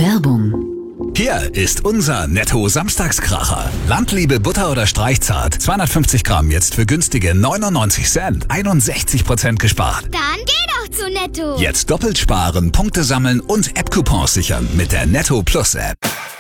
Werbung. Hier ist unser Netto-Samstagskracher. Landliebe Butter oder Streichzart. 250 Gramm jetzt für günstige 99 Cent. 61% gespart. Dann geh doch zu Netto. Jetzt doppelt sparen, Punkte sammeln und App-Coupons sichern mit der Netto Plus App.